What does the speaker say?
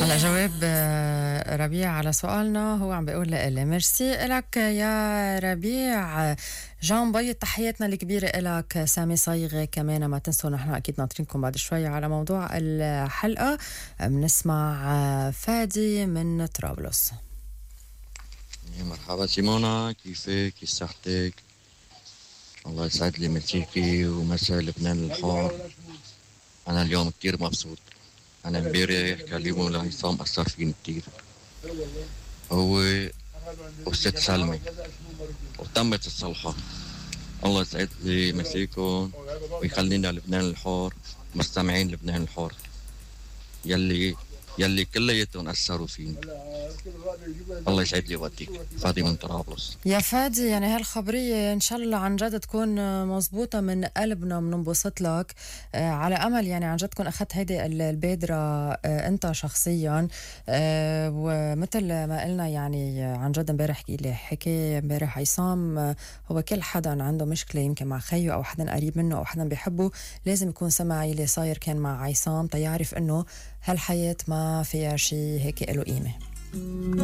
هلا جواب ربيع على سؤالنا هو عم بيقول لإلي ميرسي لك يا ربيع. جان بيض تحياتنا الكبيرة إلك. سامي صيغة كمان ما تنسوا نحن أكيد ناطرينكم بعد شوي على موضوع الحلقة. بنسمع فادي من طرابلس. مرحبا سيمونا، كيفك؟ كيف صحتك؟ الله يسعد لي مسيكي ومساء لبنان الحار. أنا اليوم كتير مبسوط. أنا امبارح كلمه لهيثم أثر فيني كتير، هو والست سلمى، وتمت الصلحة. الله يسعد لي مسيكم ويخلينا لبنان الحار، مستمعين لبنان الحار يلي كلياتهم أثروا فيني. الله يسعد لي وديك. فادي من طرابلس. يا فادي يعني هالخبرية إن شاء الله عن جد تكون مزبوطة من قلبنا، بننبسط لك. على أمل يعني عن جد تكون أخذت هيدي البادرة أنت شخصيا. ومثل ما قلنا يعني عن جد امبارح حكي امبارح عصام. هو كل حدا عنده مشكلة يمكن مع خيه أو حدا قريب منه أو حدا بيحبه لازم يكون سمع اللي صاير كان مع عصام تيعرف إنه هالحياة ما فيها شي هيك له قيمة.